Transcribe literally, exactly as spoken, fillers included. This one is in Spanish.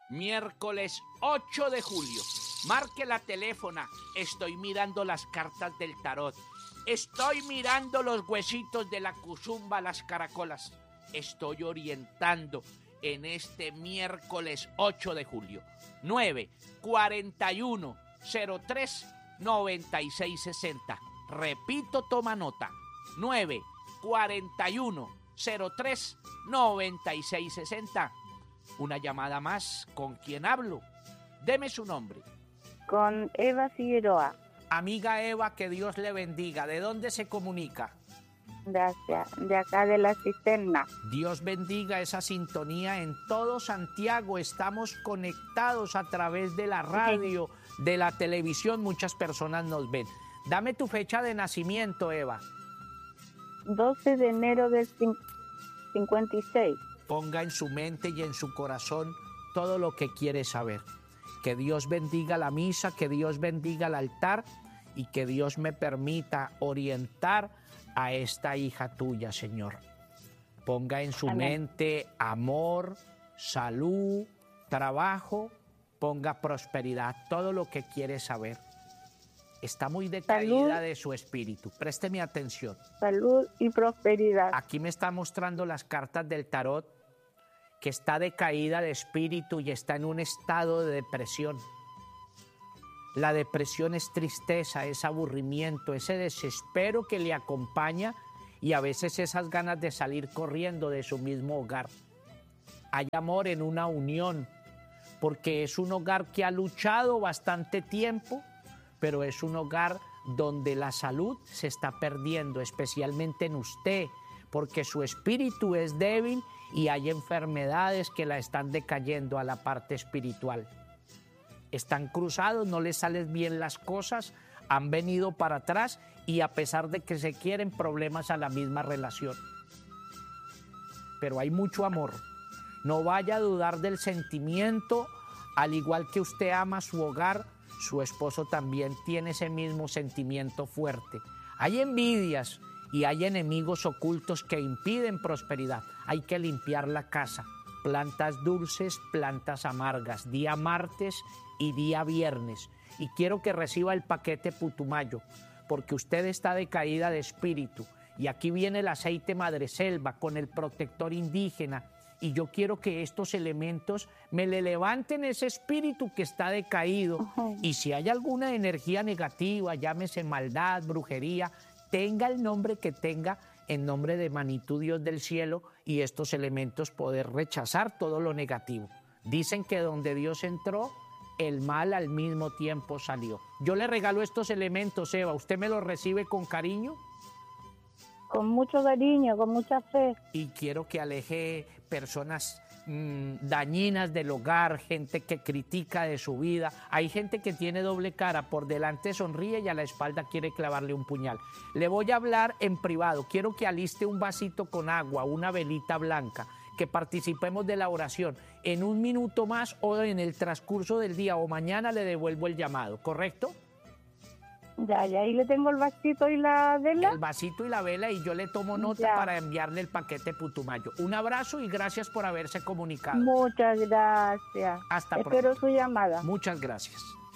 Miércoles ocho de julio. Marque la teléfona. Estoy mirando las cartas del tarot. Estoy mirando los huesitos de la cuzumba, las caracolas. Estoy orientando en este miércoles ocho de julio. nueve cuarenta y uno cero tres noventa y seis sesenta. Repito, toma nota. nueve cuarenta y uno cero tres noventa y seis sesenta. Una llamada más. ¿Con quién hablo? Deme su nombre. Con Eva Figueroa. Amiga Eva, que Dios le bendiga. ¿De dónde se comunica? Gracias. De acá de la cisterna. Dios bendiga esa sintonía en todo Santiago. Estamos conectados a través de la radio, de la televisión. Muchas personas nos ven. Dame tu fecha de nacimiento, Eva. doce de enero del cincuenta y seis. Ponga en su mente y en su corazón todo lo que quiere saber. Que Dios bendiga la misa, que Dios bendiga el altar y que Dios me permita orientar a esta hija tuya, Señor. Ponga en su Amén. Mente amor, salud, trabajo, ponga prosperidad, todo lo que quiere saber. Está muy decaída salud. De su espíritu. Présteme atención. Salud y prosperidad. Aquí me está mostrando las cartas del tarot, que está decaída de espíritu y está en un estado de depresión. La depresión es tristeza, es aburrimiento, ese desespero que le acompaña y a veces esas ganas de salir corriendo de su mismo hogar. Hay amor en una unión, porque es un hogar que ha luchado bastante tiempo, pero es un hogar donde la salud se está perdiendo, especialmente en usted, porque su espíritu es débil y hay enfermedades que la están decayendo a la parte espiritual. Están cruzados, no les salen bien las cosas, han venido para atrás y a pesar de que se quieren, problemas a la misma relación. Pero hay mucho amor. No vaya a dudar del sentimiento, al igual que usted ama su hogar, su esposo también tiene ese mismo sentimiento fuerte. Hay envidias y hay enemigos ocultos que impiden prosperidad. Hay que limpiar la casa. Plantas dulces, plantas amargas, día martes y día viernes. Y quiero que reciba el paquete Putumayo, porque usted está decaída de espíritu. Y aquí viene el aceite madreselva con el protector indígena. Y yo quiero que estos elementos me le levanten ese espíritu que está decaído. Uh-huh. Y si hay alguna energía negativa, llámese maldad, brujería, tenga el nombre que tenga, en nombre de Manitou Dios del cielo, y estos elementos poder rechazar todo lo negativo. Dicen que donde Dios entró, el mal al mismo tiempo salió. Yo le regalo estos elementos, Eva. ¿Usted me los recibe con cariño? Con mucho cariño, con mucha fe. Y quiero que aleje personas mmm, dañinas del hogar, gente que critica de su vida. Hay gente que tiene doble cara, por delante sonríe y a la espalda quiere clavarle un puñal. Le voy a hablar en privado. Quiero que aliste un vasito con agua, una velita blanca, que participemos de la oración. En un minuto más o en el transcurso del día o mañana le devuelvo el llamado, ¿correcto? Ya, ya, ahí le tengo el vasito y la vela. El vasito y la vela y yo le tomo nota ya. Para enviarle el paquete Putumayo. Un abrazo y gracias por haberse comunicado. Muchas gracias. Hasta Espero pronto. Espero su llamada. Muchas gracias.